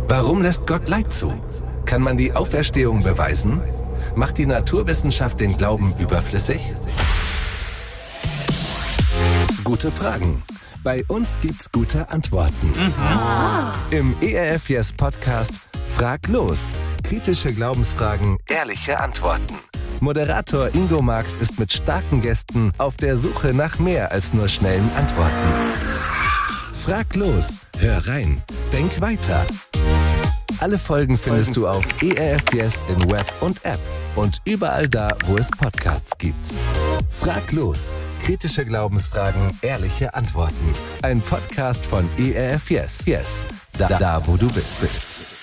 Warum lässt Gott Leid zu? Kann man die Auferstehung beweisen? Macht die Naturwissenschaft den Glauben überflüssig? Gute Fragen. Bei uns gibt's gute Antworten. Im ERF Yes Podcast Frag los. Kritische Glaubensfragen, ehrliche Antworten. Moderator Ingo Marx ist mit starken Gästen auf der Suche nach mehr als nur schnellen Antworten. Frag los, hör rein, denk weiter. Alle Folgen findest du auf ERF Yes in Web und App und überall da, wo es Podcasts gibt. Frag los, kritische Glaubensfragen, ehrliche Antworten. Ein Podcast von ERF Yes. Yes, da wo du bist.